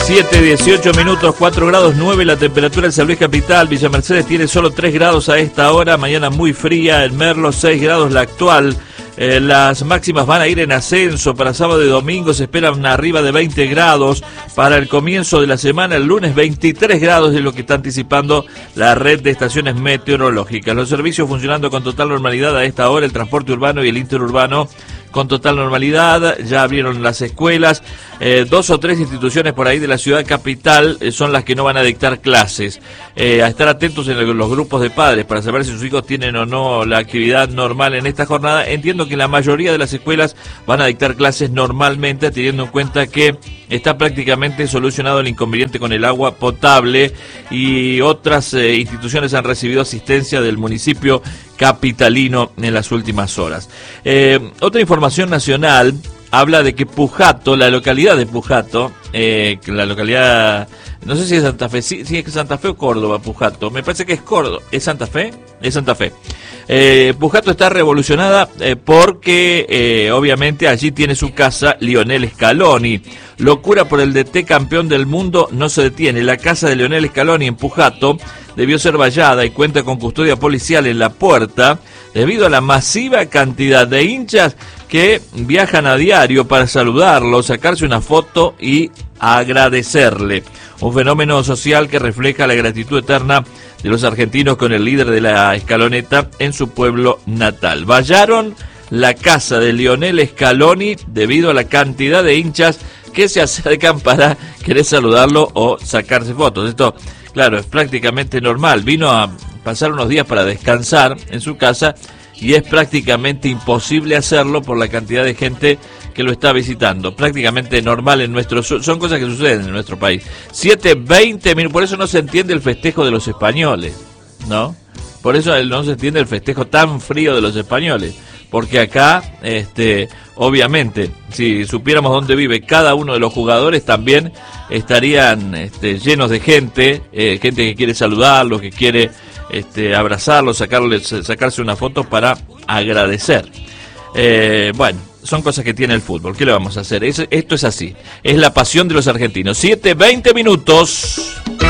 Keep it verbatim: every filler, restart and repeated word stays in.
siete, dieciocho minutos, cuatro grados nueve la temperatura en San Luis Capital. Villa Mercedes tiene solo tres grados a esta hora, mañana muy fría. En Merlo seis grados la actual. Eh, las máximas van a ir en ascenso. Para sábado y domingo se esperan arriba de veinte grados. Para el comienzo de la semana, el lunes veintitrés grados es lo que está anticipando la red de estaciones meteorológicas. Los servicios funcionando con total normalidad a esta hora, el transporte urbano y el interurbano con total normalidad. Ya abrieron las escuelas. Eh, dos o tres instituciones por ahí de la ciudad capital eh, son las que no van a dictar clases. Eh, a estar atentos en el, los grupos de padres para saber si sus hijos tienen o no la actividad normal en esta jornada. Entiendo que la mayoría de las escuelas van a dictar clases normalmente, teniendo en cuenta que está prácticamente solucionado el inconveniente con el agua potable, y otras eh, instituciones han recibido asistencia del municipio capitalino en las últimas horas. Eh, otra información nacional habla de que Pujato, la localidad de Pujato, eh, la localidad, no sé si es Santa Fe, sí, sí es Santa Fe o Córdoba, Pujato, me parece que es Córdoba, ¿es Santa Fe? Es Santa Fe. Eh, Pujato está revolucionada eh, porque eh, obviamente allí tiene su casa Lionel Scaloni. Locura por el D T campeón del mundo no se detiene. La casa de Lionel Scaloni en Pujato debió ser vallada y cuenta con custodia policial en la puerta debido a la masiva cantidad de hinchas que viajan a diario para saludarlo, sacarse una foto y agradecerle. Un fenómeno social que refleja la gratitud eterna de los argentinos con el líder de la escaloneta en su pueblo natal. Vallaron la casa de Lionel Scaloni debido a la cantidad de hinchas que se acercan para querer saludarlo o sacarse fotos. Esto, claro, es prácticamente normal. Vino a pasar unos días para descansar en su casa y es prácticamente imposible hacerlo por la cantidad de gente que lo está visitando. Prácticamente normal en nuestro... Son cosas que suceden en nuestro país. siete, veinte minutos, por eso no se entiende el festejo de los españoles, ¿no? Por eso no se entiende el festejo tan frío de los españoles. Porque acá, este, obviamente, si supiéramos dónde vive cada uno de los jugadores, también estarían este, llenos de gente, eh, gente que quiere saludarlos, que quiere este, abrazarlos, sacarles, sacarse una foto para agradecer. Eh, bueno, son cosas que tiene el fútbol. ¿Qué le vamos a hacer? Es, esto es así. Es la pasión de los argentinos. siete, veinte minutos.